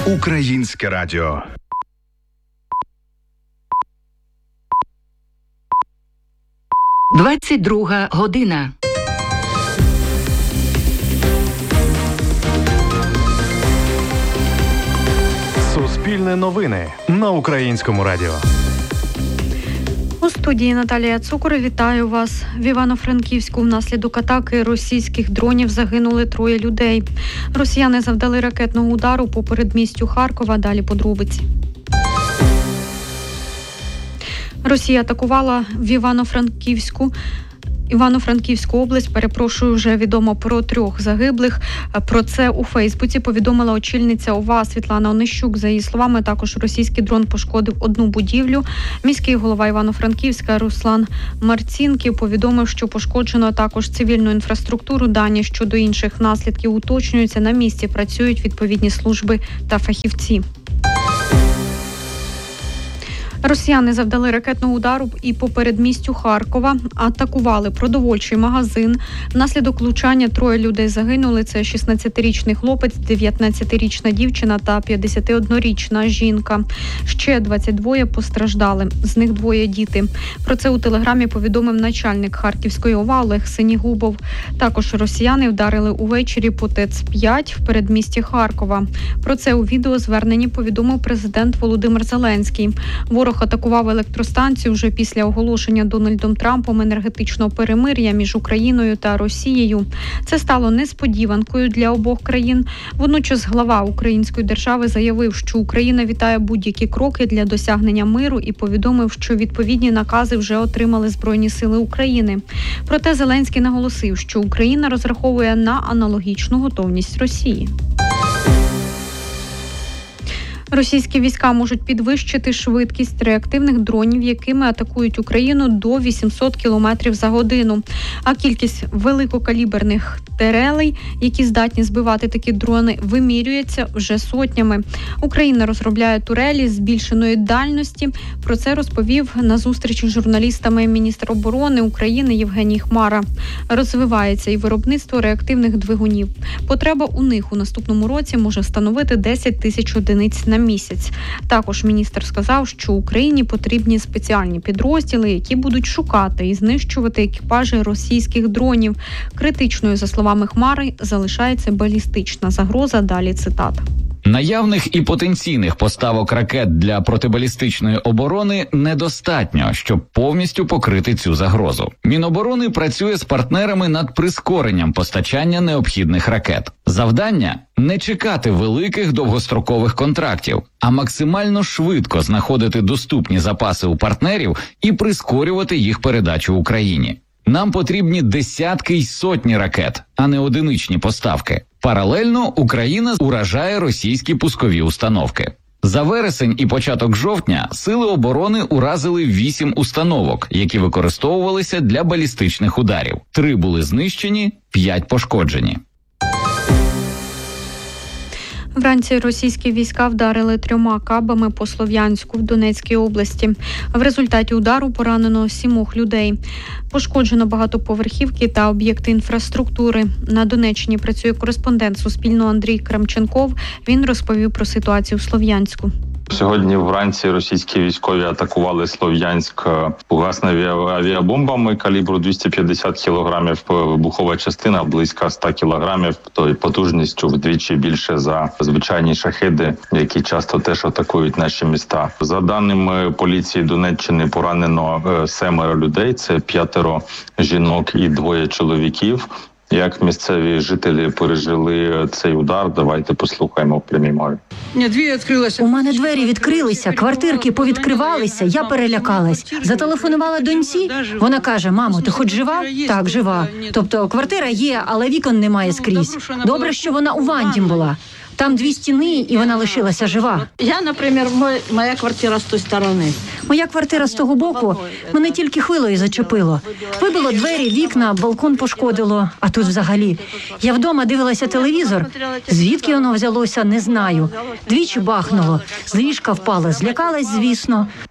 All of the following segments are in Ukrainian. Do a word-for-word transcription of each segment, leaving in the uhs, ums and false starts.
Українське радіо. двадцять друга година. Суспільне новини на Українському радіо. У студії Наталія Цукор. Вітаю вас. В Івано-Франківську внаслідок атаки російських дронів загинули троє людей. Росіяни завдали ракетного удару по передмістю Харкова. Далі подробиці. Росія атакувала в Івано-Франківську Івано-Франківську область, перепрошую, вже відомо про трьох загиблих. Про це у Фейсбуці повідомила очільниця ОВА Світлана Онищук. За її словами, також російський дрон пошкодив одну будівлю. Міський голова Івано-Франківська Руслан Марцінків повідомив, що пошкоджено також цивільну інфраструктуру. Дані щодо інших наслідків уточнюються. На місці працюють відповідні служби та фахівці. Росіяни завдали ракетного удару і по передмістю Харкова, атакували продовольчий магазин. Внаслідок влучання троє людей загинули. Це шістнадцятирічний хлопець, дев'ятнадцятирічна дівчина та п'ятдесятиоднорічна жінка. Ще двадцять два постраждали, з них двоє діти. Про це у телеграмі повідомив начальник Харківської ОВА Олег Синігубов. Також росіяни вдарили увечері по ТЕЦ п'ять в передмісті Харкова. Про це у відеозверненні повідомив президент Володимир Зеленський. Ворог атакував електростанцію вже після оголошення Дональдом Трампом енергетичного перемир'я між Україною та Росією. Це стало несподіванкою для обох країн. Водночас глава української держави заявив, що Україна вітає будь-які кроки для досягнення миру і повідомив, що відповідні накази вже отримали Збройні сили України. Проте Зеленський наголосив, що Україна розраховує на аналогічну готовність Росії. Російські війська можуть підвищити швидкість реактивних дронів, якими атакують Україну, до вісімсот кілометрів за годину. А кількість великокаліберних турелей, які здатні збивати такі дрони, вимірюється вже сотнями. Україна розробляє турелі збільшеної дальності. Про це розповів на зустрічі з журналістами міністр оборони України Євгеній Хмара. Розвивається і виробництво реактивних двигунів. Потреба у них у наступному році може становити десять тисяч одиниць на місяць. Також міністр сказав, що Україні потрібні спеціальні підрозділи, які будуть шукати і знищувати екіпажі російських дронів. Критичною, за словами Хмари, залишається балістична загроза. Далі цитата. Наявних і потенційних поставок ракет для протибалістичної оборони недостатньо, щоб повністю покрити цю загрозу. Міноборони працює з партнерами над прискоренням постачання необхідних ракет. Завдання – не чекати великих довгострокових контрактів, а максимально швидко знаходити доступні запаси у партнерів і прискорювати їх передачу Україні. Нам потрібні десятки й сотні ракет, а не одиничні поставки. Паралельно Україна уражає російські пускові установки. За вересень і початок жовтня сили оборони уразили вісім установок, які використовувалися для балістичних ударів. Три були знищені, п'ять пошкоджені. Вранці російські війська вдарили трьома кабами по Слов'янську в Донецькій області. В результаті удару поранено сімох людей. Пошкоджено багатоповерхівки та об'єкти інфраструктури. На Донеччині працює кореспондент Суспільного Андрій Крамченков. Він розповів про ситуацію в Слов'янську. Сьогодні вранці російські військові атакували Слов'янськ фугасними авіабомбами калібру двісті п'ятдесят кілограмів, вибухова частина близько ста кілограмів, то й потужністю вдвічі більше за звичайні шахеди, які часто теж атакують наші міста. За даними поліції Донеччини, поранено семеро людей, це п'ятеро жінок і двоє чоловіків. Як місцеві жителі пережили цей удар, давайте послухаємо в прямій мові. У мене двері відкрилися, квартирки повідкривалися, я перелякалась. Зателефонувала доньці, вона каже: мамо, ти хоч жива? Так, жива. Тобто квартира є, але вікон немає скрізь. Добре, що вона у ванні була. Там дві стіни, і вона лишилася жива. Я, наприклад, моя квартира з тої сторони. Моя квартира з того боку, мене тільки хвилою зачепило. Вибило двері, вікна, балкон пошкодило, а тут взагалі. Я вдома дивилася телевізор. Звідки воно взялося, не знаю. Двічі бахнуло, з ліжка впала, злякалась, звісно.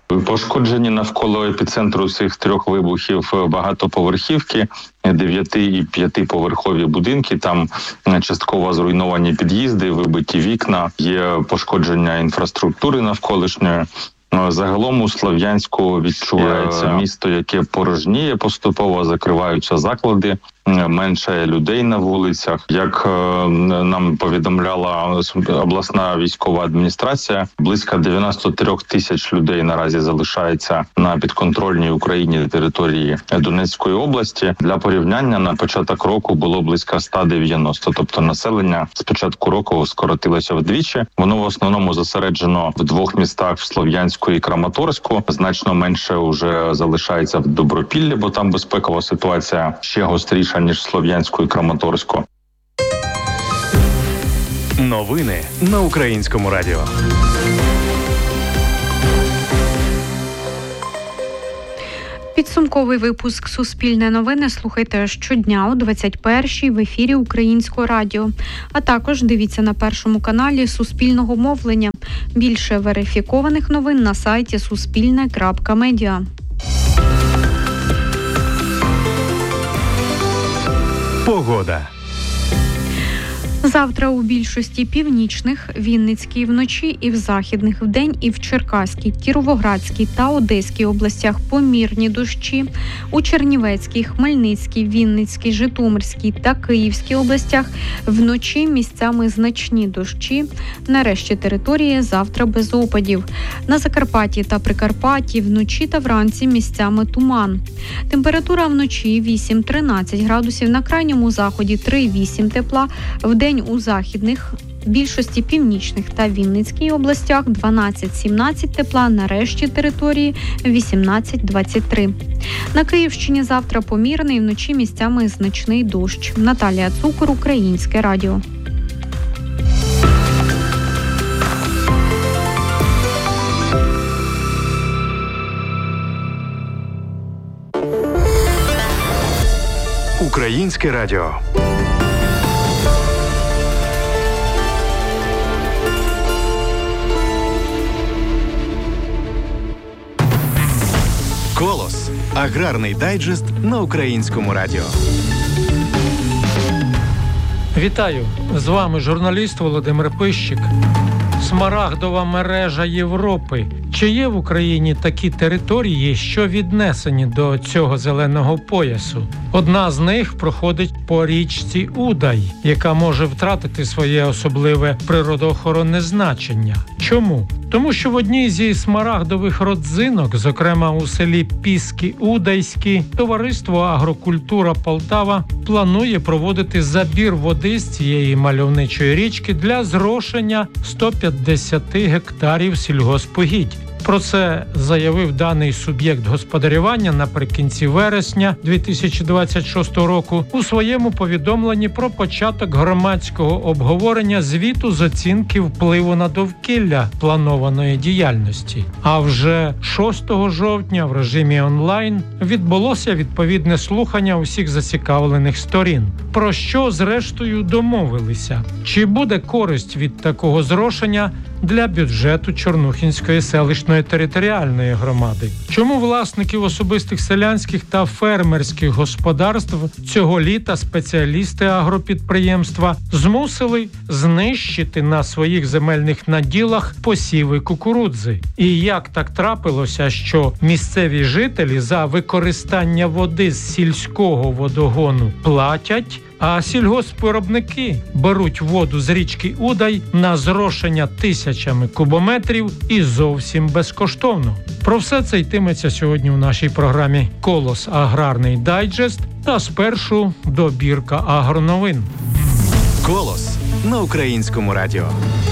Пошкоджені навколо епіцентру цих трьох вибухів багатоповерхівки, дев'яти- і п'ятиповерхові будинки. Там частково зруйновані під'їзди, вибиті вікна, є пошкодження інфраструктури навколишньої. Загалом у Слов'янську відчувається місто, яке порожніє поступово, закриваються заклади, менше людей на вулицях. Як нам повідомляла обласна військова адміністрація, близько дев'яносто три тисяч людей наразі залишається на підконтрольній Україні території Донецької області. Для порівняння на початок року було близько сто дев'яносто, тобто населення з початку року скоротилося вдвічі. Воно в основному зосереджено в двох містах, в Слов'янську і Краматорську. Значно менше уже залишається в Добропіллі, бо там безпекова ситуація ще гостріша, ніж в Слов'янську і Краматорську. Новини на Українському радіо. Підсумковий випуск «Суспільне новини» слухайте щодня о двадцять першій в ефірі Українського радіо. А також дивіться на Першому каналі Суспільного мовлення. Більше верифікованих новин на сайті суспільне крапка медіа. Погода. Завтра у більшості північних, Вінницькій вночі і в західних вдень, і в Черкаській, Кіровоградській та Одеській областях помірні дощі. У Чернівецькій, Хмельницькій, Вінницькій, Житомирській та Київській областях вночі місцями значні дощі. Нарешті території завтра без опадів. На Закарпатті та Прикарпатті вночі та вранці місцями туман. Температура вночі вісім-тринадцять градусів, на крайньому заході три-вісім тепла, вдень у західних, більшості північних та Вінницькій областях дванадцять-сімнадцять тепла, на решті території вісімнадцять-двадцять три. На Київщині завтра помірний, вночі місцями значний дощ. Наталія Цукор, Українське радіо. Українське радіо. Колос. Аграрний дайджест на Українському радіо. Вітаю! З вами журналіст Володимир Пищик. Смарагдова мережа Європи. Чи є в Україні такі території, що віднесені до цього зеленого поясу? Одна з них проходить по річці Удай, яка може втратити своє особливе природоохоронне значення. Чому? Тому що в одній зі смарагдових родзинок, зокрема у селі Піски-Удайські, товариство «Агрокультура Полтава» планує проводити забір води з цієї мальовничої річки для зрошення ста п'ятдесяти гектарів сільгоспугідь. Про це заявив даний суб'єкт господарювання наприкінці вересня дві тисячі двадцять шостого року у своєму повідомленні про початок громадського обговорення звіту з оцінки впливу на довкілля планованої діяльності. А вже шостого жовтня в режимі онлайн відбулося відповідне слухання усіх зацікавлених сторін. Про що, зрештою, домовилися? Чи буде користь від такого зрошення для бюджету Чорнухінської селищної територіальної громади? Чому власників особистих селянських та фермерських господарств цього літа спеціалісти агропідприємства змусили знищити на своїх земельних наділах посіви кукурудзи? І як так трапилося, що місцеві жителі за використання води з сільського водогону платять, а сільгоспвиробники беруть воду з річки Удай на зрошення тисячами кубометрів і зовсім безкоштовно? Про все це йтиметься сьогодні у нашій програмі «Колос. Аграрний дайджест» та спершу добірка агроновин. Колос на Українському радіо.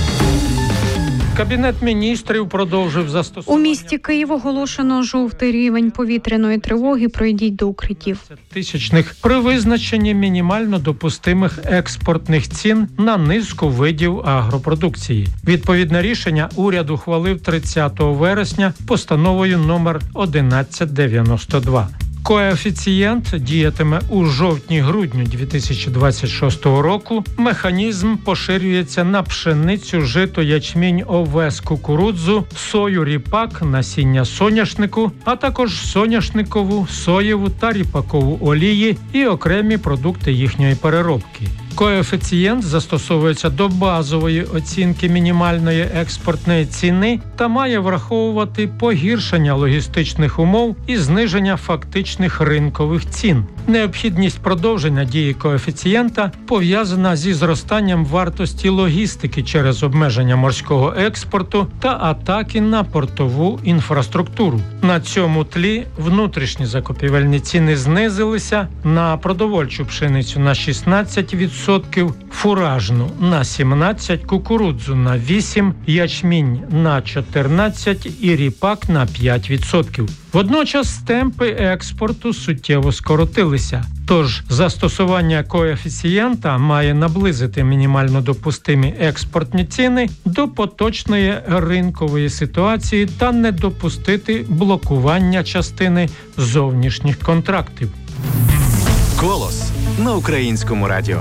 Кабінет міністрів продовжив застосування... У місті Київ оголошено жовтий рівень повітряної тривоги. Пройдіть до укриттів. Тисячних при визначенні мінімально допустимих експортних цін на низку видів агропродукції. Відповідне рішення уряд ухвалив тридцятого вересня постановою номер одинадцять дев'яносто два. Коефіцієнт діятиме у жовтні-грудню дві тисячі двадцять шостого року. Механізм поширюється на пшеницю, жито, ячмінь, овес, кукурудзу, сою, ріпак, насіння соняшнику, а також соняшникову, соєву та ріпакову олії і окремі продукти їхньої переробки. Коефіцієнт застосовується до базової оцінки мінімальної експортної ціни та має враховувати погіршення логістичних умов і зниження фактичних ринкових цін. Необхідність продовження дії коефіцієнта пов'язана зі зростанням вартості логістики через обмеження морського експорту та атаки на портову інфраструктуру. На цьому тлі внутрішні закупівельні ціни знизилися: на продовольчу пшеницю на шістнадцять відсотків, фуражну на сімнадцять відсотків, кукурудзу на вісім відсотків, ячмінь на чотирнадцять відсотків і ріпак на п'ять відсотків. Водночас темпи експорту суттєво скоротилися. Тож застосування коефіцієнта має наблизити мінімально допустимі експортні ціни до поточної ринкової ситуації та не допустити блокування частини зовнішніх контрактів. Голос на Українському радіо.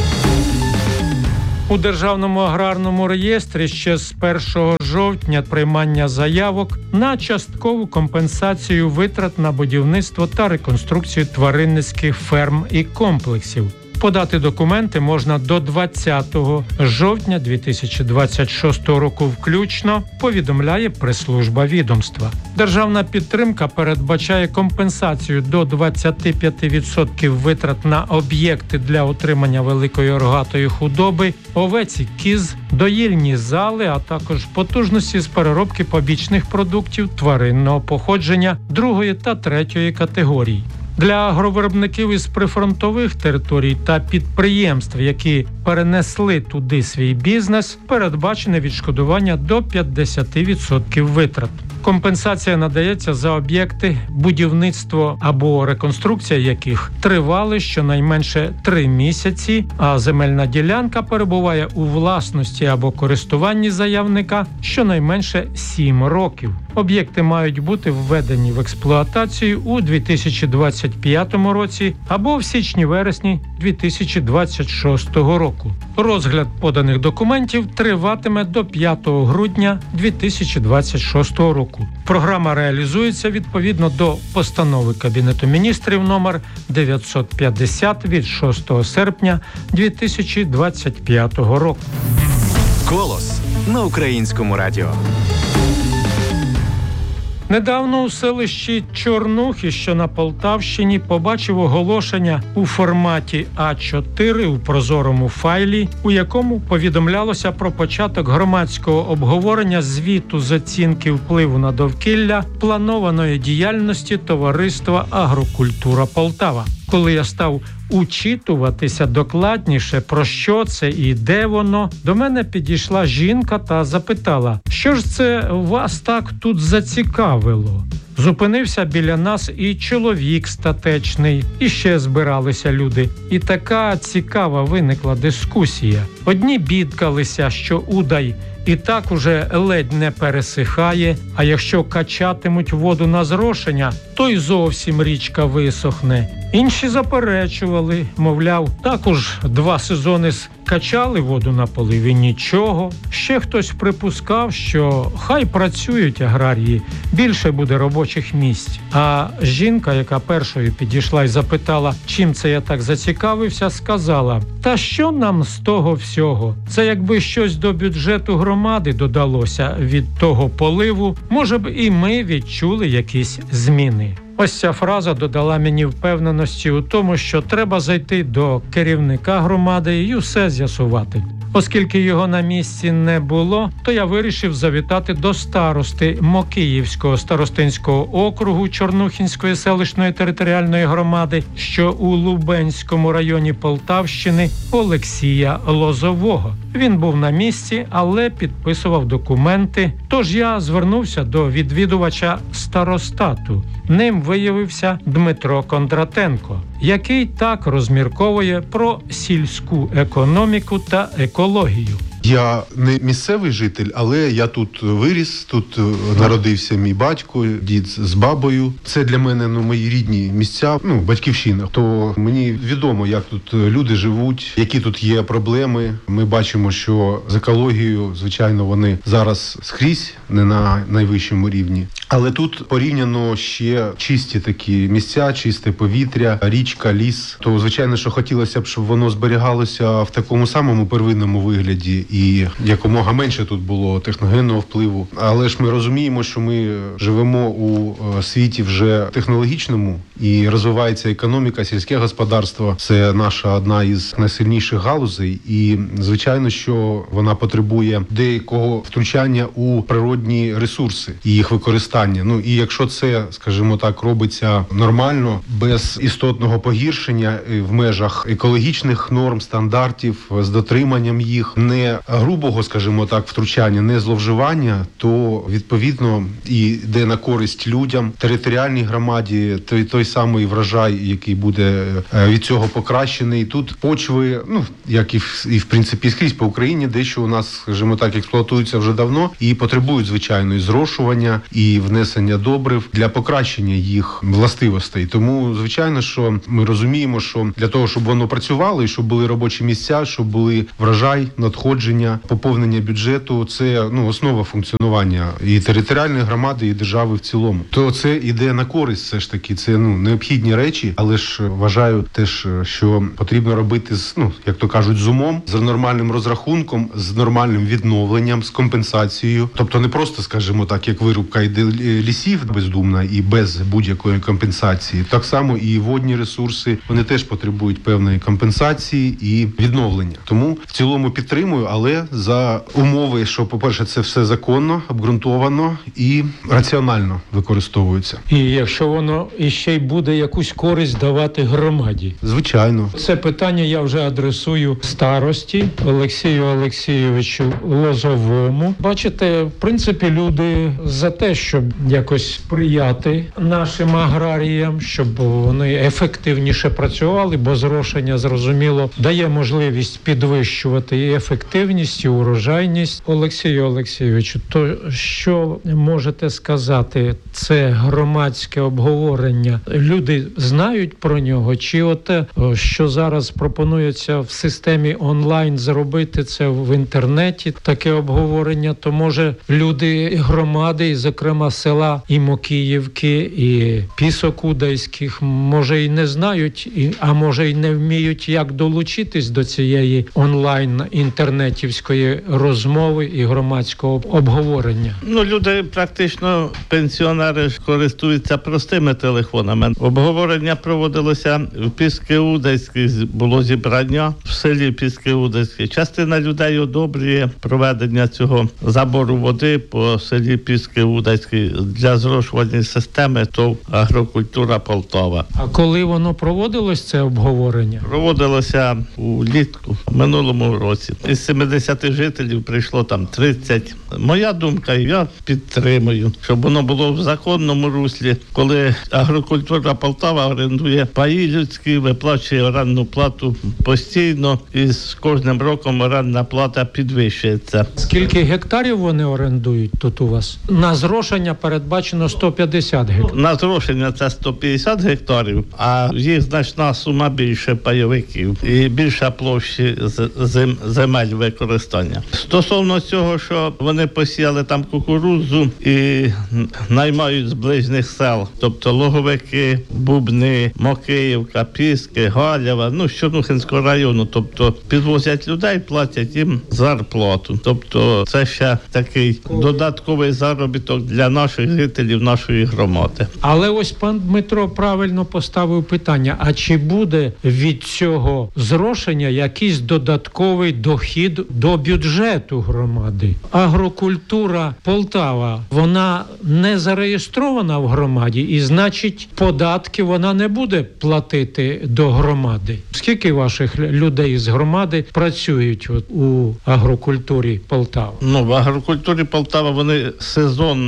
У Державному аграрному реєстрі ще з першого жовтня приймання заявок на часткову компенсацію витрат на будівництво та реконструкцію тваринницьких ферм і комплексів. Подати документи можна до двадцятого жовтня дві тисячі двадцять шостого року включно, повідомляє прес-служба відомства. Державна підтримка передбачає компенсацію до двадцять п'ять відсотків витрат на об'єкти для утримання великої рогатої худоби, овець і кіз, доїльні зали, а також потужності з переробки побічних продуктів тваринного походження другої та третьої категорій. Для агровиробників із прифронтових територій та підприємств, які перенесли туди свій бізнес, передбачене відшкодування до п'ятдесят відсотків витрат. Компенсація надається за об'єкти, будівництво або реконструкція яких тривали щонайменше три місяці, а земельна ділянка перебуває у власності або користуванні заявника щонайменше сім років. Об'єкти мають бути введені в експлуатацію у дві тисячі двадцять п'ятому році або в січні-вересні дві тисячі двадцять шостого року. Розгляд поданих документів триватиме до п'ятого грудня дві тисячі двадцять шостого року. Програма реалізується відповідно до постанови Кабінету міністрів номер дев'ятсот п'ятдесят від шостого серпня дві тисячі двадцять п'ятого року. Голос на Українському радіо. Недавно у селищі Чорнухи, що на Полтавщині, побачив оголошення у форматі а чотири у прозорому файлі, у якому повідомлялося про початок громадського обговорення звіту з оцінки впливу на довкілля планованої діяльності товариства «Агрокультура Полтава». Коли я став учитуватися докладніше, про що це і де воно, до мене підійшла жінка та запитала, що ж це вас так тут зацікавило? Зупинився біля нас і чоловік статечний, і ще збиралися люди. І така цікава виникла дискусія. Одні бідкалися, що Удай і так уже ледь не пересихає, а якщо качатимуть воду на зрошення, то й зовсім річка висохне. Інші заперечували, мовляв, також два сезони скачали воду на поливі, нічого. Ще хтось припускав, що хай працюють аграрії, більше буде робочих місць. А жінка, яка першою підійшла і запитала, чим це я так зацікавився, сказала, та що нам з того всього? Це якби щось до бюджету громади додалося від того поливу, може б і ми відчули якісь зміни. Ось ця фраза додала мені впевненості у тому, що треба зайти до керівника громади і усе з'ясувати. Оскільки його на місці не було, то я вирішив завітати до старости Мокиївського старостинського округу Чорнухинської селищної територіальної громади, що у Лубенському районі Полтавщини, Олексія Лозового. Він був на місці, але підписував документи, тож я звернувся до відвідувача старостату. Ним виявився Дмитро Кондратенко, який так розмірковує про сільську економіку та екологію. Я не місцевий житель, але я тут виріс, тут народився мій батько, дід з бабою. Це для мене, ну, мої рідні місця, ну, батьківщина. То мені відомо, як тут люди живуть, які тут є проблеми. Ми бачимо, що з екологією, звичайно, вони зараз скрізь, не на найвищому рівні. Але тут порівняно ще чисті такі місця, чисте повітря, річка, ліс. То, звичайно, що хотілося б, щоб воно зберігалося в такому самому первинному вигляді і якомога менше тут було техногенного впливу. Але ж ми розуміємо, що ми живемо у світі вже технологічному і розвивається економіка, сільське господарство. Це наша одна із найсильніших галузей. І, звичайно, що вона потребує деякого втручання у природні ресурси і їх використання. Ну і якщо це, скажімо так, робиться нормально, без істотного погіршення в межах екологічних норм, стандартів, з дотриманням їх, не грубого, скажімо так, втручання, не зловживання, то відповідно і йде на користь людям, територіальній громаді, той, той самий врожай, який буде від цього покращений. Тут почви, ну, як і в, і в принципі скрізь по Україні, дещо у нас, скажімо так, експлуатуються вже давно і потребують, звичайно, і зрошування, і внесення добрив для покращення їх властивостей. Тому, звичайно, що ми розуміємо, що для того, щоб воно працювало, і щоб були робочі місця, щоб були врожай, надходження, поповнення бюджету, це, ну, основа функціонування і територіальної громади, і держави в цілому. То це іде на користь, все ж таки, це, ну, необхідні речі, але ж вважаю теж, що потрібно робити з, ну, як то кажуть, з умом, з нормальним розрахунком, з нормальним відновленням, з компенсацією. Тобто не просто, скажімо так, як вирубка іде лісів бездумна і без будь-якої компенсації. Так само і водні ресурси, вони теж потребують певної компенсації і відновлення. Тому в цілому підтримую, але за умови, що, по-перше, це все законно, обґрунтовано і раціонально використовується. І якщо воно іще й буде якусь користь давати громаді. Звичайно. Це питання я вже адресую старості Олексію Олексійовичу Лозовому. Бачите, в принципі, люди за те, щоб якось сприяти нашим аграріям, щоб вони ефективніше працювали, бо зрошення, зрозуміло, дає можливість підвищувати і ефективність, і урожайність. Олексію Олексійовичу, то що можете сказати? Це громадське обговорення. Люди знають про нього? Чи оте, що зараз пропонується в системі онлайн зробити це в інтернеті, таке обговорення, то може люди громади, і зокрема села і Мокіївки, і Пісокудайських, може і не знають, а може і не вміють, як долучитись до цієї онлайн-інтернетівської розмови і громадського обговорення? Ну, люди практично, пенсіонери, користуються простими телефонами. Обговорення проводилося в Піскеудайській, було зібрання в селі Піскеудайське. Частина людей одобрює проведення цього забору води по селі Піскеудайській для зрошувальної системи ТОВ «Агрокультура Полтава». А коли воно проводилось, це обговорення? Проводилося улітку в минулому році. Із сімдесят жителів прийшло там тридцять. Моя думка, я підтримую, щоб воно було в законному руслі, коли «Агрокультура Полтава» орендує паї людські, виплачує орендну плату постійно, і з кожним роком орендна плата підвищується. Скільки гектарів вони орендують тут у вас? На зрошення передбачено сто п'ятдесят гектарів. На зрошення це сто п'ятдесят гектарів, а їх значна сума більше пайовиків і більша площі зем, земель використання. Стосовно цього, що вони посіяли там кукурудзу і наймають з ближніх сел, тобто Логовики, Бубни, Мокиївка, Піски, Галєва, ну, з Чорнухинського району, тобто підвозять людей, платять їм зарплату. Тобто це ще такий додатковий заробіток для наших жителів нашої громади. Але ось пан Дмитро правильно поставив питання, а чи буде від цього зрошення якийсь додатковий дохід до бюджету громади? Агрокультура Полтава, вона не зареєстрована в громаді і, значить, податки вона не буде платити до громади. Скільки ваших людей з громади працюють от у агрокультурі Полтава? Ну, в агрокультурі Полтава вони сезонна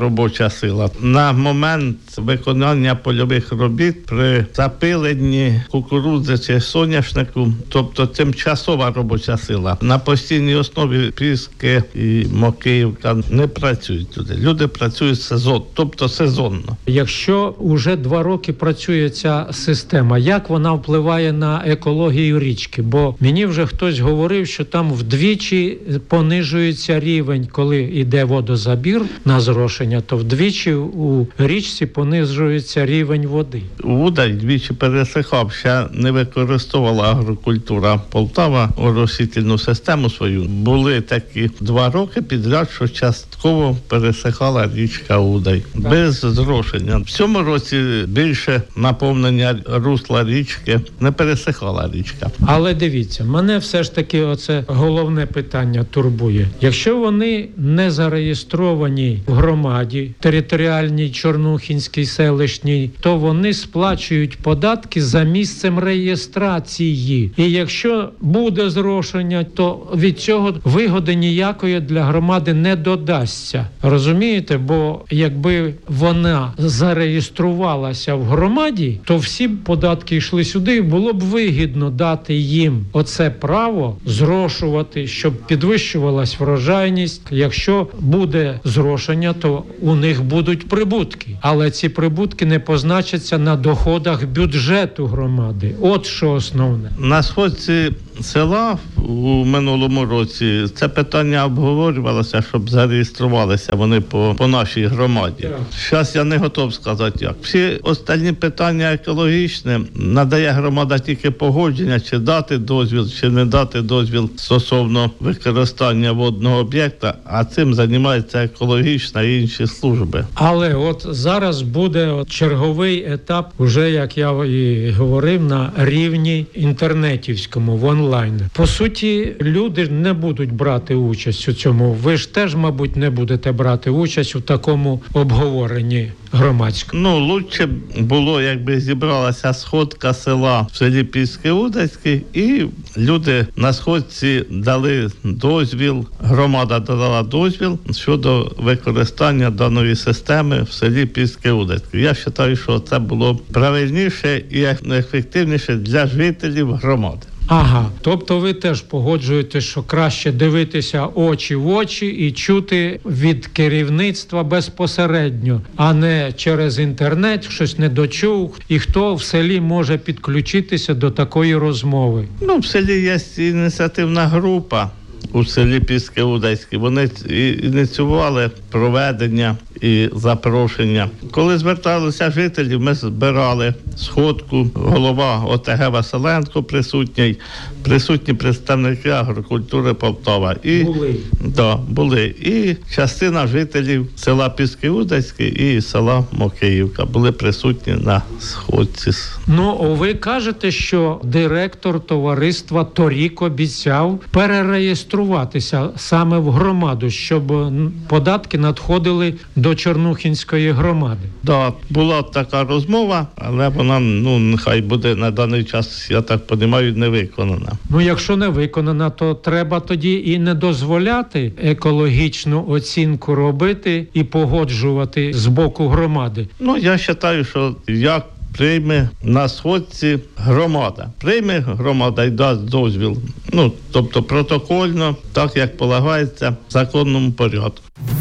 робоча сила. На момент виконання польових робіт при запиленні кукурудзи чи соняшнику, тобто тимчасова робоча сила. На постійній основі Піски і Мокіївка не працюють люди. Люди працюють сезон, тобто сезонно. Якщо уже два роки працює ця система, як вона впливає на екологію річки? Бо мені вже хтось говорив, що там вдвічі понижується рівень, коли йде водозабір на зрошення, то вдвічі у річці понижується рівень води. Удай двічі пересихав, ще не використовувала агрокультура Полтава оросительну систему свою. Були такі два роки підряд, що частково пересихала річка Удай. Так. Без зрошення. В цьому році більше наповнення русла річки, не пересихала річка. Але дивіться, мене все ж таки оце головне питання турбує. Якщо вони не зареєстровані в громаді, територіальній, Чорнухінській, селищній, то вони сплачують податки за місцем реєстрації. І якщо буде зрошення, то від цього вигоди ніякої для громади не додасться. Розумієте? Бо якби вона зареєструвалася в громаді, то всі податки йшли сюди, і було б вигідно дати їм оце право зрошувати, щоб підвищувалась врожайність. Якщо буде зрошення, то у них будуть прибутки. Але ці прибутки не позначаться на доходах бюджету громади. От що основне. На сходці села у минулому році це питання обговорювалося, щоб зареєструвалися вони по, по нашій громаді. Зараз я не готов сказати як. Всі останні питання екологічні надає громада тільки погодження, чи дати дозвіл, чи не дати дозвіл стосовно використання водного об'єкта, а цим займаються екологічна і інші служби. Але от зараз буде от черговий етап, уже, як я і говорив, на рівні інтернетівському, в онлайн. По суті, люди не будуть брати участь у цьому. Ви ж теж, мабуть, не будете брати участь у такому обговоренні громадському. Ну, лучше було, якби зібралася сходка села в селі Піски-Удайське, і люди на сходці дали дозвіл, громада дала дозвіл щодо використання даної системи в селі Піски-Удайське. Я вважаю, що це було правильніше і ефективніше для жителів громади. Ага, тобто ви теж погоджуєте, що краще дивитися очі в очі і чути від керівництва безпосередньо, а не через інтернет, щось не дочув, і хто в селі може підключитися до такої розмови? Ну, в селі є ініціативна група. У селі Піски-Удайське. Вони ініціювали проведення і запрошення. Коли зверталися жителі, ми збирали сходку, голова ОТГ Василенко присутній, присутні представники агрокультури Полтава. І, були. Да, були. І частина жителів села Піски-Удайське і села Мокіївка були присутні на сходці. Ну, ви кажете, що директор товариства торік обіцяв перереєструватися саме в громаду, щоб податки надходили до Чорнухінської громади. Да, була така розмова, але вона, ну, нехай буде на даний час, я так розумію, не виконана. Ну, якщо не виконана, то треба тоді і не дозволяти екологічну оцінку робити і погоджувати з боку громади. Ну, я вважаю, що як прийме на сходці громада. Прийме громада і дасть дозвіл. Ну, тобто протокольно, так як полагається в законному порядку.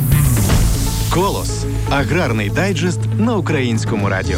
Колос. Аграрний дайджест на Українському радіо.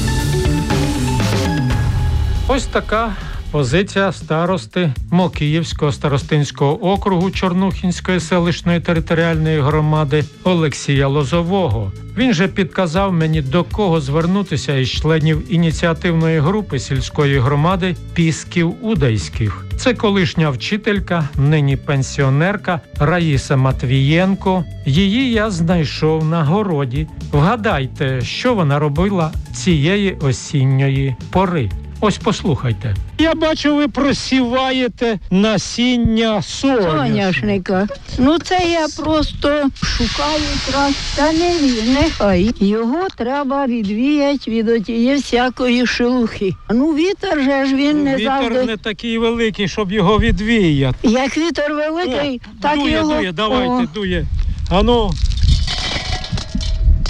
Ось така позиція старости Мокіївського старостинського округу Чорнухінської селищної територіальної громади Олексія Лозового. Він же підказав мені, до кого звернутися із членів ініціативної групи сільської громади Пісків-Удайських. Це колишня вчителька, нині пенсіонерка Раїса Матвієнко. Її я знайшов на городі. Вгадайте, що вона робила цієї осінньої пори. Ось послухайте. Я бачу, ви просіваєте насіння соняшника. Соняшника. Ну це я просто шукаю трав. Та не він, нехай. Його треба відвіяти від отієї всякої шелухи. Ну вітер же ж він ну, не вітер завжди. Вітер не такий великий, щоб його відвіяти. Як вітер великий, О, так дує, його... Дує, дує, давайте, О. дує. Ану.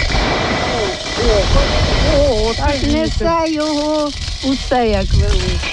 О, так несе його усе як велике.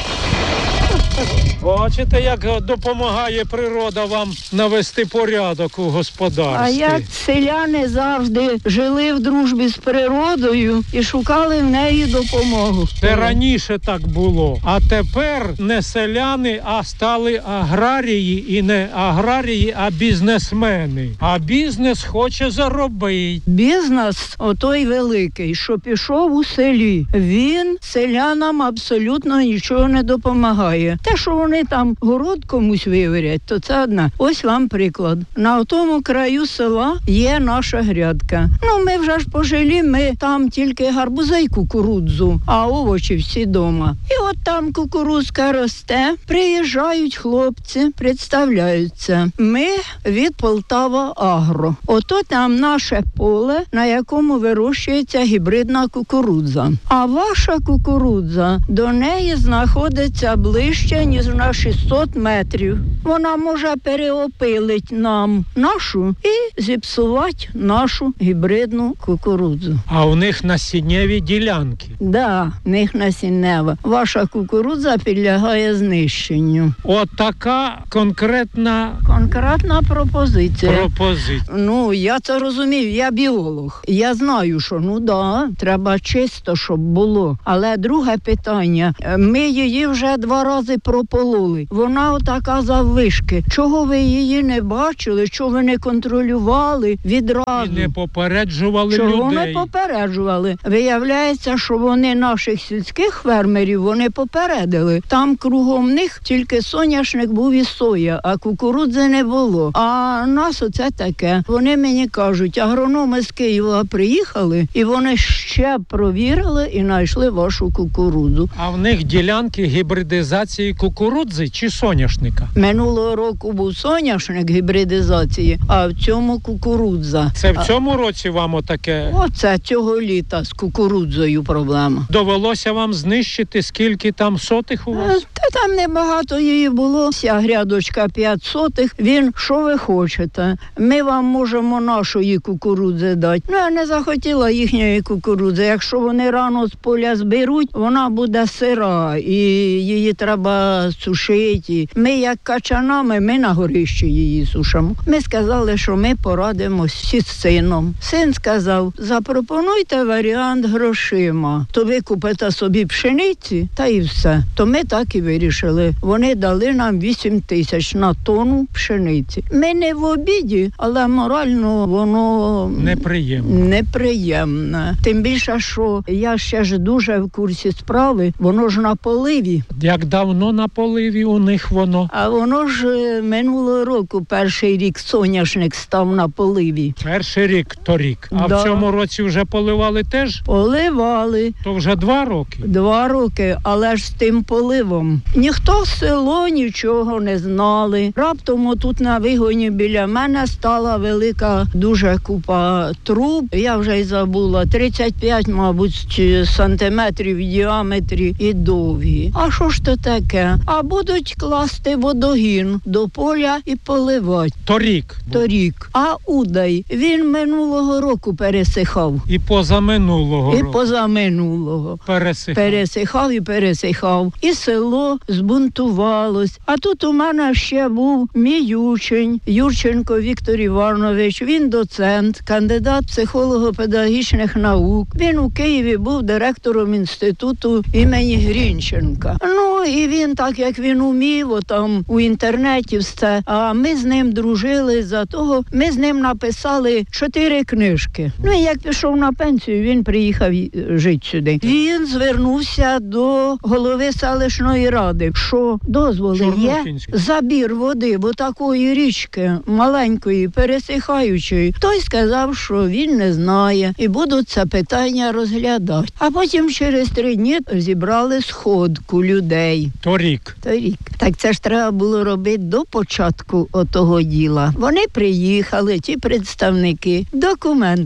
Бачите, як допомагає природа вам навести порядок у господарстві. А як селяни завжди жили в дружбі з природою і шукали в неї допомогу. Це раніше так було. А тепер не селяни, а стали аграрії. І не аграрії, а бізнесмени. А бізнес хоче заробити. Бізнес, отой великий, що пішов у селі, він селянам абсолютно нічого не допомагає. Те, що вони там город комусь виверять, то це одне. Ось вам приклад. На тому краю села є наша грядка. Ну, ми вже ж пожили, ми там тільки гарбуза й кукурудзу, а овочі всі дома. І от там кукурудзка росте, приїжджають хлопці, представляються. Ми від Полтава Агро. Ото там наше поле, на якому вирощується гібридна кукурудза. А ваша кукурудза до неї знаходиться ближче, ніж на шістсот метрів. Вона може переопилити нам нашу і зіпсувати нашу гібридну кукурудзу. А у них насіннєві ділянки. Да, в них насіннева. Ваша кукурудза підлягає знищенню. От така конкретна Конкретна пропозиція. пропозиція. Ну, я це розумію, я біолог. Я знаю, що, ну да, треба чисто, щоб було. Але друге питання, ми її вже два рази пропололи. Вона отака заввишки. Чого ви її не бачили, чого ви не контролювали відразу? І не попереджували Чого людей. не попереджували? Виявляється, що вони наших сільських фермерів, вони попередили. Там кругом них тільки соняшник був і соя, а кукурудзи не було. А нас оце таке. Вони мені кажуть, агрономи з Києва приїхали, і вони ще провірили і знайшли вашу кукурудзу. А в них ділянки гібридизації кукурудзи чи соняшника? Минулого року був соняшник гібридизації, а в цьому кукурудза. Це в цьому році вам отаке? Оце цього літа з кукурудзою проблема. Довелося вам знищити, скільки там сотих у вас? Та там небагато її було. Вся грядочка п'ять сотих. Він, що ви хочете? Ми вам можемо нашої кукурудзи дати. Ну, я не захотіла їхньої кукурудзи. Якщо вони рано з поля зберуть, вона буде сира і її треба сушити. Ми, як качанами, ми на горищі її сушимо. Ми сказали, що ми порадимося з сином. Син сказав, запропонуйте варіант грошима. То ви купите собі пшениці, та і все. То ми так і вирішили. Вони дали нам вісім тисяч на тонну пшениці. Ми не в обіді, але морально воно неприємно. неприємне. Тим більше, що я ще ж дуже в курсі справи, воно ж на поливі. Як давно на поливі у них воно? А воно ж минулого року, перший рік соняшник став на поливі. Перший рік, торік. А Да. в цьому році вже поливали теж? Поливали. То вже два роки? Два роки, але ж з тим поливом. Ніхто в село нічого не знали. Раптом отут на вигоні біля мене стала велика дуже купа труб. Я вже й забула. тридцять п'ять, мабуть, сантиметрів в діаметрі і довгі. А що ж то таке? А будуть класти водогін до поля і поливати. Торік? Торік. А удай, він минулого року пересихав. І позаминулого І року? позаминулого. Пересихав. Пересихав і пересихав. І село збунтувалось. А тут у мене ще був мій учень, Юрченко Віктор Іванович. Він доцент, кандидат психолого-педагогічних наук. Він у Києві був директором інституту імені Грінченка. Ну, і він, так як він умів, отам у інтернеті все, а ми з ним дружили за того, ми з ним написали чотири книжки. Ну, і як пішов на пенсію, він приїхав жити сюди. Він звернувся до голови селищної ради, що дозволи є забір води, бо такої річки маленької, пересихаючої. Той сказав, що він не знає і будуть це питання розглядати. А потім через три дні зібрали сходку людей. Торік. Торік. Так це ж треба було робити до початку отого діла. Вони приїхали, ті представники, документи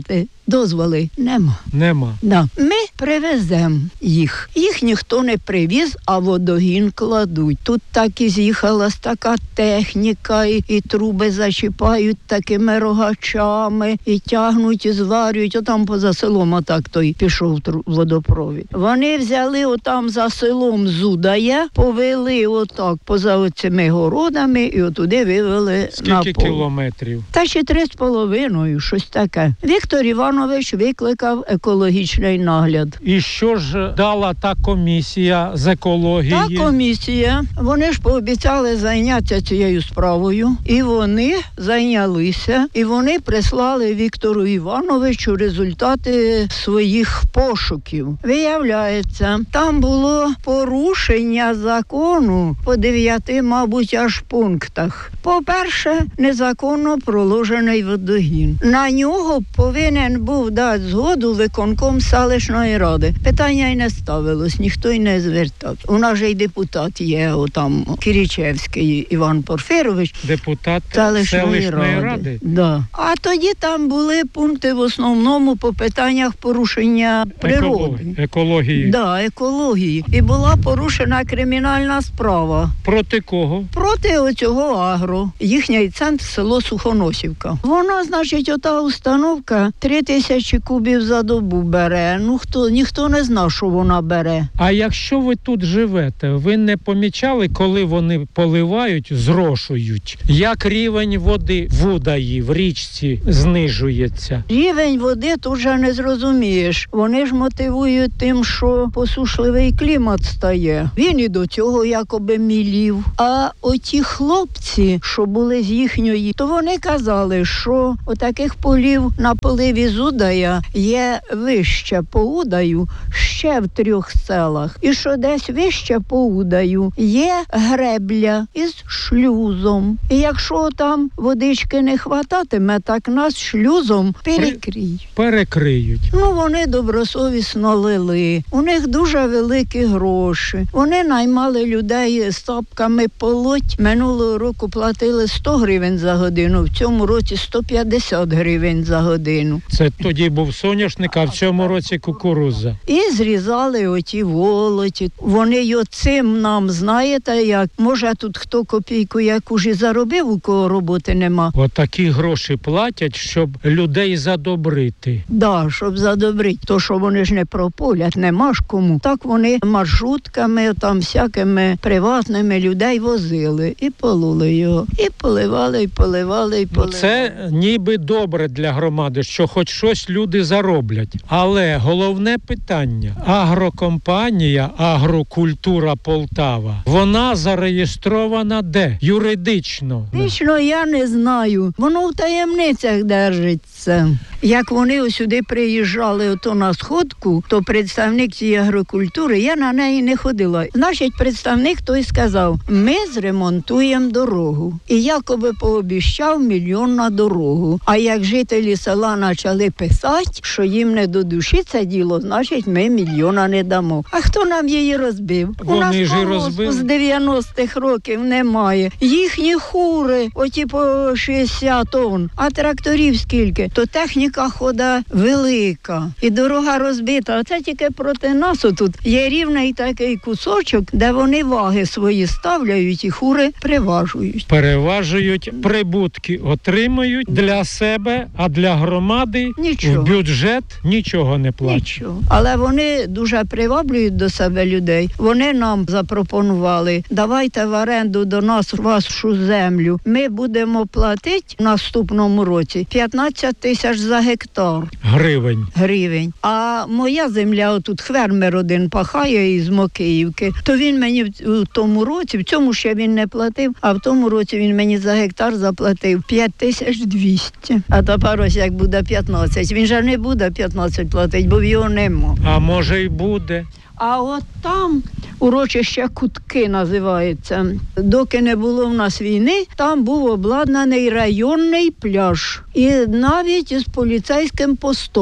дозволи нема. Нема. Да. Ми привеземо їх. Їх ніхто не привіз, а водогін кладуть. Тут так і з'їхалась така техніка, і, і труби зачіпають такими рогачами, і тягнуть, і зварюють. Отам поза селом отак той пішов тру- водопровід. Вони взяли отам за селом Зудає, повели отак поза оцими городами і отуди вивели на Скільки поле. кілометрів? Та ще три з половиною, щось таке. Віктор Іванович викликав екологічний нагляд. І що ж дала та комісія з екології? Та комісія, вони ж пообіцяли зайнятися цією справою, і вони зайнялися, і вони прислали Віктору Івановичу результати своїх пошуків. Виявляється, там було порушення закону по дев'яти, мабуть, аж пунктах. По-перше, незаконно проложений водогін. На нього повинен був дати згоду виконком селищної ради. Питання й не ставилось, ніхто й не звертав. У нас же й депутат є, отам Кірічевський Іван Порфирович. Депутат Селищної, селищної ради? ради. Да. А тоді там були пункти в основному по питаннях порушення природи. Екології. Екології. Да, екології. І була порушена кримінальна справа. Проти кого? Проти оцього агро. Їхній центр село Сухоносівка. Вона, значить, ота установка три тисячі кубів за добу бере. Ну, хто, ніхто не знав, що вона бере. А якщо ви тут живете, ви не помічали, коли вони поливають, зрошують? Як рівень води в Удаї, в річці знижується? Рівень води тут вже не зрозумієш. Вони ж мотивують тим, що посушливий клімат стає. Він і до цього якоби мілів. А оті хлопці, що були з їхньої, то вони казали, що отаких полів на поливі з Удая є вище по Удаю ще в трьох селах. І що десь вище по Удаю є гребля із шлюзом. І якщо там водички не хвататиме, так нас шлюзом перекриють. Перекриють. Ну, вони добросовісно лили. У них дуже великі гроші. Вони наймали людей з тапками полоть. Минулого року платили сто гривень за годину, в цьому році сто п'ятдесят гривень за годину. Це тоді був соняшник, а в цьому році кукурудза. І зрізали оті волоті. Вони й оцим нам, знаєте, як, може тут хто копійку яку ж і заробив, у кого роботи нема. Отакі гроші платять, щоб людей задобрити. Да, щоб задобрити. То, що вони ж не прополять, нема ж кому. Так вони маршрутками, там всякими приватними людей возили і пололи його. І поливали, і поливали, і поливали. Це ніби добре для громади, що хоч щось люди зароблять. Але головне питання. Агрокомпанія «Агрокультура Полтава», вона зареєстрована де? Юридично. Лично я не знаю. Воно в таємницях держиться. Як вони сюди приїжджали ото на сходку, то представник цієї агрокультури, я на неї не ходила. Значить, представник той сказав, ми зремонтуємо дорогу. І якоби пообіщав мільйон на дорогу. А як жителі села почали писати, що їм не до душі це діло, значить, ми мільйона не дамо. А хто нам її розбив? Вони У нас ж і колгоспу розбили. з дев'яностих років немає. Їхні хури, оті по шістдесят тонн, а тракторів скільки? То техніка хода велика. І дорога розбита. Оце тільки проти нас отут є рівний такий кусочок, де вони ваги свої ставляють і хури приважують. Переважують, прибутки отримують для себе, а для громади Нічого. в бюджет нічого не платять. Нічого. Але вони дуже приваблюють до себе людей. Вони нам запропонували, давайте в оренду до нас вашу землю. Ми будемо платити в наступному році п'ятнадцять тисяч за гектар. Гривень. Гривень. А моя земля, отут фермер один пахає із Мокиївки, то він мені в в тому році, в цьому ще він не платив, а в тому році він мені за гектар заплатив п'ять тисяч двісті. А тепер ось як буде п'ятнадцять. Він же не буде п'ятнадцять платити, бо в його нема. А може й буде. А от там урочище Кутки називається. Доки не було в нас війни, там був обладнаний районний пляж. І навіть із поліцейським постом.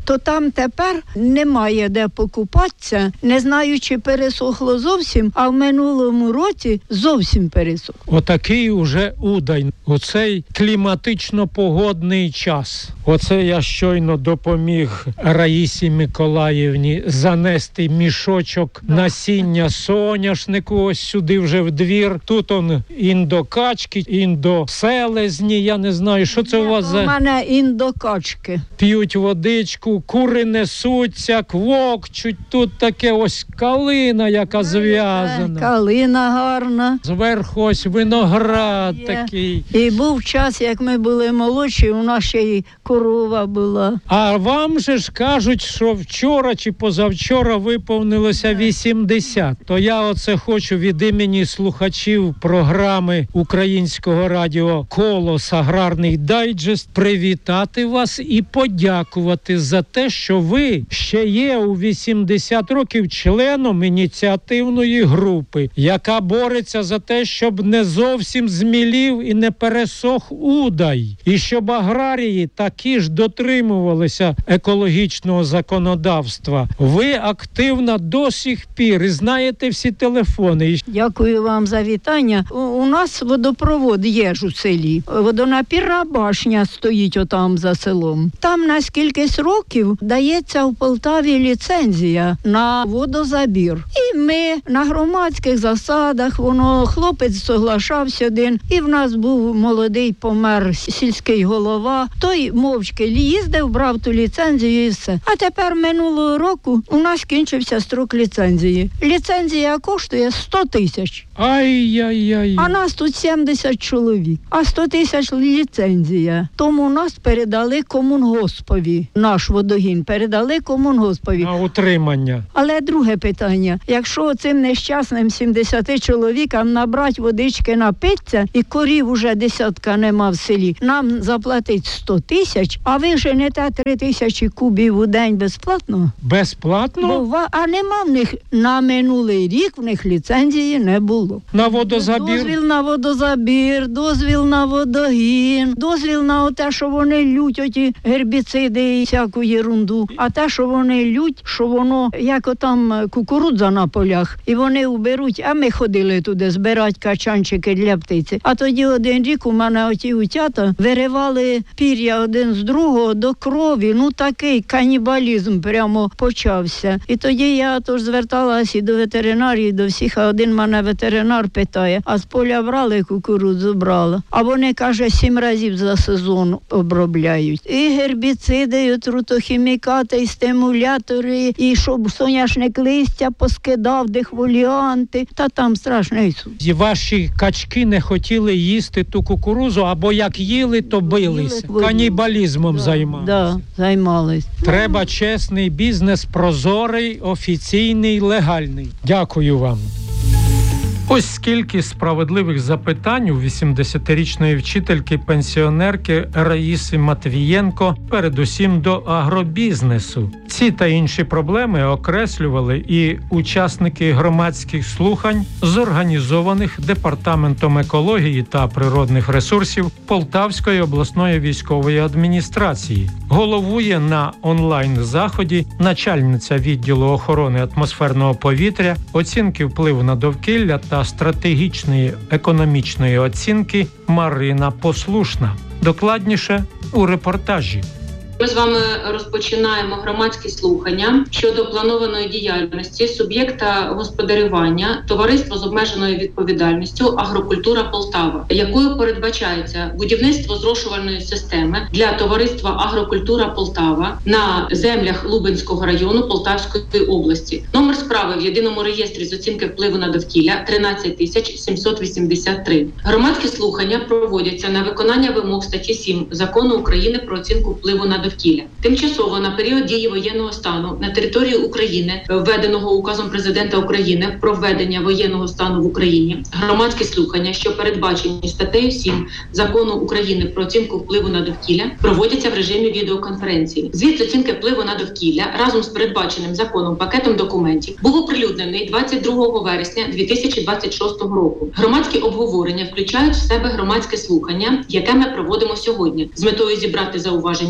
то там тепер немає де покупатися. Не знаю, чи пересохло зовсім, а в минулому році зовсім пересохло. Отакий уже Удай. Оцей кліматично-погодний час. Оце я щойно допоміг Раїсі Миколаївні занести мішочок насіння соняшнику ось сюди вже в двір. Тут он індокачки, індоселезні, я не знаю, що це Є, у вас за... У мене індокачки. П'ють водичку, кури несуться, квокчуть. Тут таке ось калина, яка зв'язана. Калина гарна. Зверху ось виноград Є. такий. І був час, як ми були молодші, у нас ще й корова була. А вам же ж кажуть, що вчора чи позавчора виповнилося вісімдесят. То я оце хочу від імені слухачів програми Українського радіо «Колос. Аграрний дайджест» привітати вас і подякувати за те, що ви ще є у вісімдесят років членом ініціативної групи, яка бореться за те, щоб не зовсім змілів і не пересох Удай, і щоб аграрії такі ж дотримувалися екологічного законодавства. Ви активна до сих пір і знаєте всі телефони. Дякую вам за вітання. У, у нас водопровод є ж у селі. Водонапірна башня стоїть отам за селом. Там на скількись років дається в Полтаві ліцензія на водозабір. І ми на громадських засадах, воно хлопець соглашався один, і в нас був молодий помер сільський голова. Той мовчки їздив, брав ту ліцензію і все. А тепер минулого року у нас кінчився строк ліцензії. Ліцензія коштує сто тисяч. Ай-яй-яй. А нас тут сімдесят чоловік. А сто тисяч ліцензія. Тому нас передали комунгоспові. Наш водогін передали комунгоспові. На утримання. Але друге питання. Якщо цим нещасним сімдесяти чоловікам набрати водички, напитися, і корів уже десятка нема в селі, нам заплатить сто тисяч, а ви женете три тисячі кубів у день безплатно? Безплатно? Бо, а нема в них на минулий рік, в них ліцензії не було. На водозабір? Дозвіл на водозабір, дозвіл на водогін, дозвіл на те, що вони лють оті гербіциди і всяку єрунду. А те, що вони лють, що воно, як отам кукурудза на полях, і вони уберуть, а ми ходили туди збирати качанчики для птиці. А тоді один рік у мене оті утята виривали пір'я один з другого до крові. Ну такий канібалізм прямо почався. І тоді я тож зверталася і до ветеринарії, до всіх, а один мене ветеринар питає, а з поля брали кукурудзу, брала. А вони, каже, сім разів за сезон обробляють. І гербіциди, і отрутохімікати, і стимулятори, і щоб соняшник листя поскидав, дехволіанти. Та там страшний суд. І ваші качки не хотіли їсти ту кукурузу, або як їли, то билися. Їли, канібалізмом да, займалися. Да, займались. Треба чесний бізнес, прозорий, офіційний, легальний. Дякую вам. Ось скільки справедливих запитань у вісімдесятирічної вчительки-пенсіонерки Раїси Матвієнко, передусім до агробізнесу. Ці та інші проблеми окреслювали і учасники громадських слухань, зорганізованих Департаментом екології та природних ресурсів Полтавської обласної військової адміністрації. Головує на онлайн-заході начальниця відділу охорони атмосферного повітря, оцінки впливу на довкілля та стратегічної економічної оцінки Марина Послушна. Докладніше у репортажі. Ми з вами розпочинаємо громадські слухання щодо планованої діяльності суб'єкта господарювання товариство з обмеженою відповідальністю «Агрокультура Полтава», якою передбачається будівництво зрошувальної системи для товариства «Агрокультура Полтава» на землях Лубенського району Полтавської області. Номер справи в єдиному реєстрі з оцінки впливу на довкілля тринадцять тисяч сімсот вісімдесят три. Громадські слухання проводяться на виконання вимог статті сім Закону України про оцінку впливу на довкілля. Довкілля. Тимчасово на період дії воєнного стану на території України, введеного указом президента України про введення воєнного стану в Україні, громадські слухання, що передбачені статтею сім Закону України про оцінку впливу на довкілля, проводяться в режимі відеоконференції. Звіт з оцінки впливу на довкілля разом з передбаченим законом пакетом документів був оприлюднений двадцять другого вересня дві тисячі двадцять шостого року. Громадські обговорення включають в себе громадське слухання, яке ми проводимо сьогодні, з метою зібрати зауваження і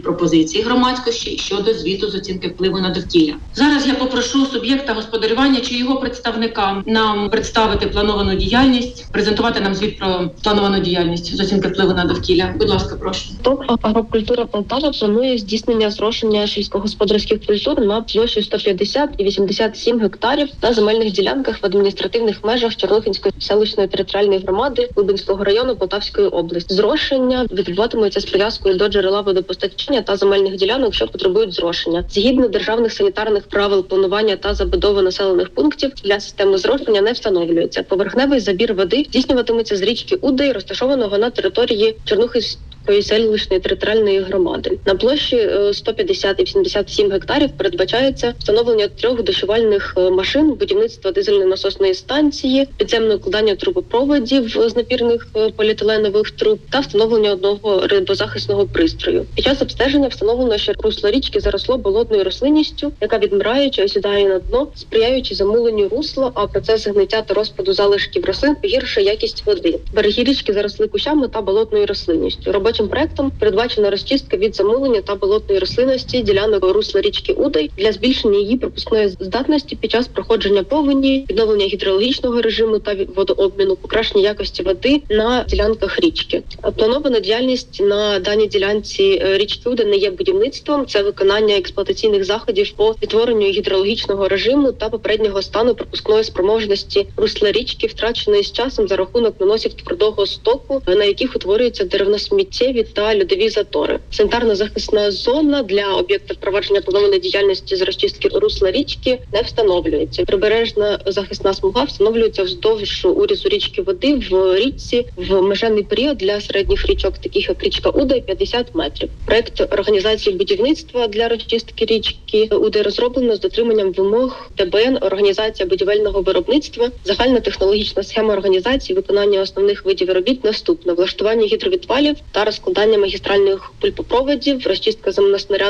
пропозицій громадськості щодо звіту з оцінки впливу на довкілля. Зараз я попрошу суб'єкта господарювання чи його представника нам представити плановану діяльність, презентувати нам звіт про плановану діяльність з оцінки впливу на довкілля. Будь ласка, прошу. ТОВ «Агрокультура Полтава» планує здійснення зрошення сільськогосподарських культур на площі сто п'ятдесят і вісімдесят сім гектарів на земельних ділянках в адміністративних межах Чорнухинської селищної територіальної громади Лубенського району Полтавської області. Зрошення відбуватиметься з прив'язкою до джерела водопостачання та земельних ділянок, що потребують зрошення. Згідно державних санітарних правил планування та забудови населених пунктів для системи зрошення не встановлюється. Поверхневий забір води здійснюватиметься з річки Удай, розташованого на території Чорнухинської селищної територіальної громади. На площі сто п'ятдесят і вісімдесят сім гектарів передбачається встановлення трьох дощувальних машин, будівництво дизельної насосної станції, підземне укладання трубопроводів з напірних поліетиленових труб та встановлення одного рибозахисного пристрою. Під час обстеження встановлено, що русло річки заросло болотною рослинністю, яка відмираючи осідає на дно, сприяючи замуленню русла, а процес гниття та розпаду залишків рослин погіршує якість води. Береги річки заросли кущами та болотною рослинністю. Робочим проектом передбачена розчистка від замулення та болотної рослинності ділянок русла річки Удай для збільшення її пропускної здатності під час проходження повені, відновлення гідрологічного режиму та водообміну, покращення якості води на ділянках річки. Планована діяльність на даній ділянці річки Удай не є будівництвом, це виконання експлуатаційних заходів по відтворенню гідрологічного режиму та попереднього стану пропускної спроможності русла річки, втраченої з часом за рахунок наносів твердого стоку, на яких утворюються деревносміттєві та льодові затори. Санітарно-захисна зона для об'єкта впровадження планованої діяльності з розчистки русла річки не встановлюється. Прибережна захисна смуга встановлюється вздовж урізу річки води в річці в межевий період для середніх річок, таких як річка Удай, п'ятдесят метрів. Проект організації будівництва для розчистки річки Удай розроблено з дотриманням вимог ТБН «Організація будівельного виробництва». Загальна технологічна схема організації виконання основних видів робіт наступна: влаштування гідровідвалів та розкладання магістральних пульпопроводів, розчистка земноснарядних